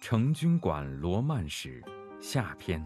成均馆罗曼史下篇。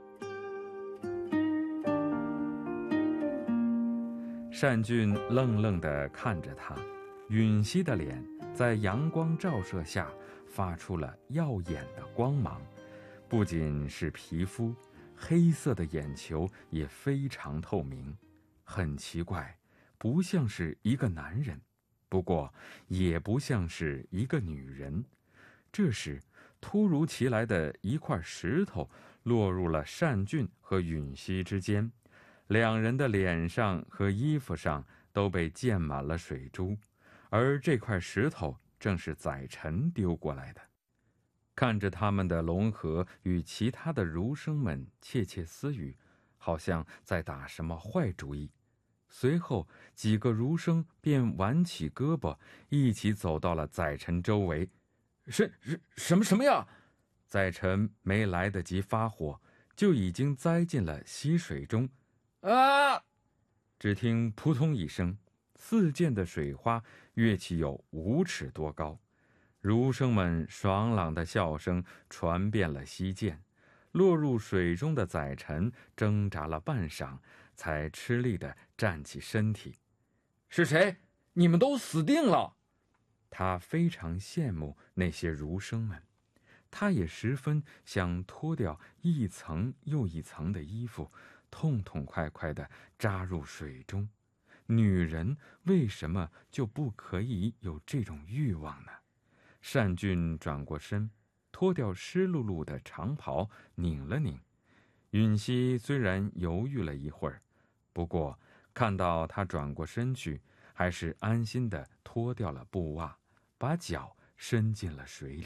单俊愣愣地看着他，允熙的脸在阳光照射下发出了耀眼的光芒，不仅是皮肤，黑色的眼球也非常透明，很奇怪，不像是一个男人，不过也不像是一个女人。这时突如其来的一块石头落入了单俊和允熙之间，两人的脸上和衣服上都被溅满了水珠，而这块石头正是宰臣丢过来的。看着他们的龙河与其他的儒生们窃窃私语，好像在打什么坏主意。随后几个儒生便挽起胳膊，一起走到了宰臣周围。什么呀？宰臣没来得及发火，就已经栽进了溪水中。啊！只听扑通一声，四溅的水花跃起有5尺多高，儒生们爽朗的笑声传遍了溪涧。落入水中的宰臣挣扎了半晌，才吃力地站起身体。是谁？你们都死定了！他非常羡慕那些儒生们，他也十分想脱掉一层又一层的衣服，痛痛快快地扎入水中。女人为什么就不可以有这种欲望呢？单俊转过身，脱掉湿漉漉的长袍，拧了拧。允熙虽然犹豫了一会儿，不过看到他转过身去，还是安心地脱掉了布袜，把脚伸进了水里。